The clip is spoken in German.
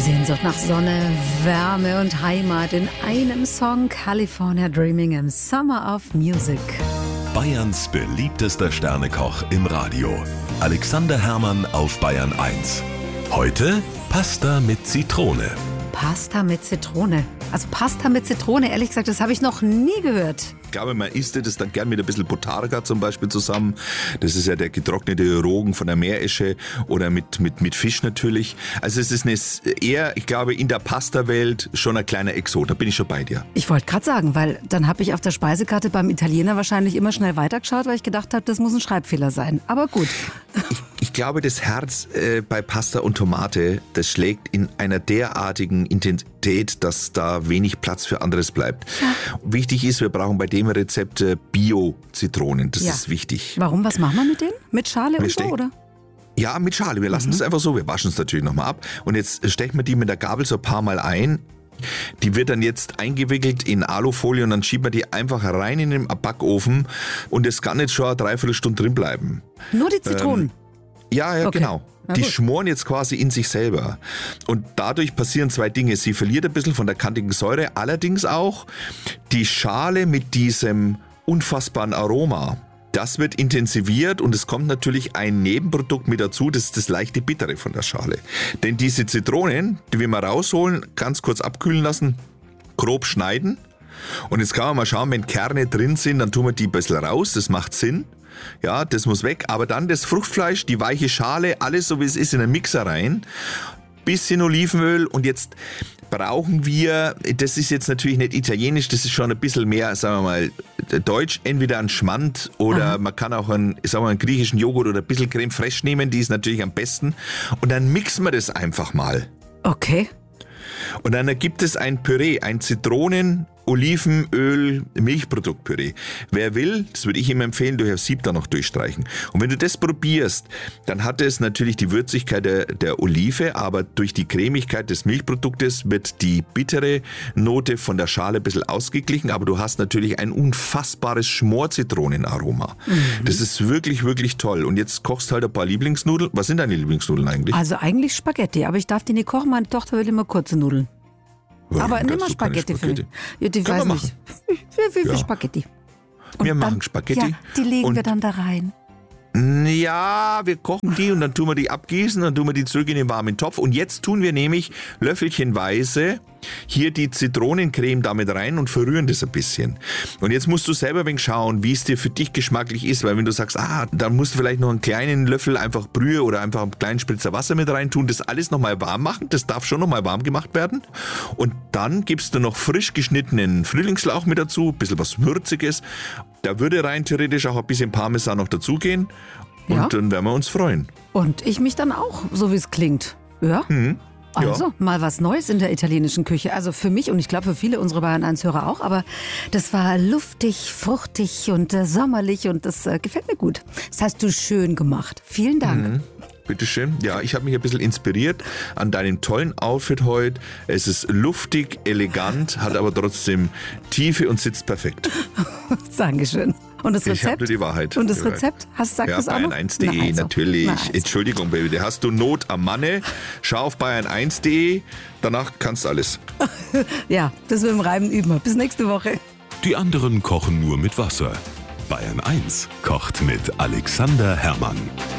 Sehnsucht nach Sonne, Wärme und Heimat in einem Song. California Dreaming im Summer of Music. Bayerns beliebtester Sternekoch im Radio. Alexander Herrmann auf Bayern 1. Heute Pasta mit Zitrone. Pasta mit Zitrone. Also Pasta mit Zitrone, ehrlich gesagt, das habe ich noch nie gehört. Ich glaube, man isst das dann gern mit ein bisschen Botarga zum Beispiel zusammen. Das ist ja der getrocknete Rogen von der Meeresche oder mit Fisch natürlich. Also es ist eher, ich glaube, in der Pasta-Welt schon ein kleiner Exot. Da bin ich schon bei dir. Ich wollte gerade sagen, weil dann habe ich auf der Speisekarte beim Italiener wahrscheinlich immer schnell weitergeschaut, weil ich gedacht habe, das muss ein Schreibfehler sein. Aber gut. Ich glaube, das Herz bei Pasta und Tomate, das schlägt in einer derartigen Intensität, dass da wenig Platz für anderes bleibt. Ja. Wichtig ist, wir brauchen bei dem Rezept Bio-Zitronen. Das ist wichtig. Warum? Was machen wir mit denen? Mit Schale und so, oder? Ja, mit Schale. Wir lassen es einfach so. Wir waschen es natürlich nochmal ab. Und jetzt stechen wir die mit der Gabel so ein paar Mal ein. Die wird dann jetzt eingewickelt in Alufolie und dann schieben wir die einfach rein in den Backofen und es kann jetzt schon eine Dreiviertelstunde drin bleiben. Nur die Zitronen? Ja, okay. Genau. Die schmoren jetzt quasi in sich selber. Und dadurch passieren zwei Dinge. Sie verliert ein bisschen von der kantigen Säure, allerdings auch die Schale mit diesem unfassbaren Aroma. Das wird intensiviert und es kommt natürlich ein Nebenprodukt mit dazu, das ist das leichte Bittere von der Schale. Denn diese Zitronen, die wir mal rausholen, ganz kurz abkühlen lassen, grob schneiden. Und jetzt kann man mal schauen, wenn Kerne drin sind, dann tun wir die ein bisschen raus, das macht Sinn. Ja, das muss weg, aber dann das Fruchtfleisch, die weiche Schale, alles so wie es ist in den Mixer rein, bisschen Olivenöl und jetzt brauchen wir, das ist jetzt natürlich nicht italienisch, das ist schon ein bisschen mehr, sagen wir mal, deutsch, entweder ein Schmand oder man kann auch einen griechischen Joghurt oder ein bisschen Creme fraiche nehmen, die ist natürlich am besten und dann mixen wir das einfach mal. Okay. Und dann ergibt es ein Püree, ein Zitronen-, Olivenöl, Milchproduktpüree. Wer will, das würde ich ihm empfehlen, durch ein Sieb da noch durchstreichen. Und wenn du das probierst, dann hat es natürlich die Würzigkeit der Olive, aber durch die Cremigkeit des Milchproduktes wird die bittere Note von der Schale ein bisschen ausgeglichen, aber du hast natürlich ein unfassbares Schmorzitronenaroma. Das ist wirklich, wirklich toll. Und jetzt kochst du halt ein paar Lieblingsnudeln. Was sind deine Lieblingsnudeln eigentlich? Also eigentlich Spaghetti, aber ich darf die nicht kochen, meine Tochter will immer kurze Nudeln. Warum aber nimm mal Spaghetti für mich. Ja, die weiß nicht. Wie viel Spaghetti? Und wir dann, machen Spaghetti. Ja, die legen wir dann da rein. Ja, wir kochen die und dann tun wir die abgießen, dann tun wir die zurück in den warmen Topf. Und jetzt tun wir nämlich löffelchenweise hier die Zitronencreme damit rein und verrühren das ein bisschen. Und jetzt musst du selber ein wenig schauen, wie es dir für dich geschmacklich ist, weil wenn du sagst, dann musst du vielleicht noch einen kleinen Löffel einfach Brühe oder einfach einen kleinen Spritzer Wasser mit rein tun, das alles nochmal warm machen, das darf schon nochmal warm gemacht werden. Und dann gibst du noch frisch geschnittenen Frühlingslauch mit dazu, ein bisschen was Würziges. Da würde rein theoretisch auch ein bisschen Parmesan noch dazugehen und dann werden wir uns freuen. Und ich mich dann auch, so wie es klingt. Ja. Also, mal was Neues in der italienischen Küche. Also für mich und ich glaube für viele unserer Bayern 1-Hörer auch, aber das war luftig, fruchtig und sommerlich und das gefällt mir gut. Das hast du schön gemacht. Vielen Dank. Bitteschön. Ja, ich habe mich ein bisschen inspiriert an deinem tollen Outfit heute. Es ist luftig, elegant, hat aber trotzdem Tiefe und sitzt perfekt. Dankeschön. Und das Rezept? Ich habe nur die Wahrheit. Und das Rezept? Sagt das auch noch? Bayern1.de, natürlich. Entschuldigung, Baby, da hast du Not am Manne. Schau auf Bayern1.de, danach kannst du alles. Ja, das mit dem Reiben üben wir. Bis nächste Woche. Die anderen kochen nur mit Wasser. Bayern 1 kocht mit Alexander Herrmann.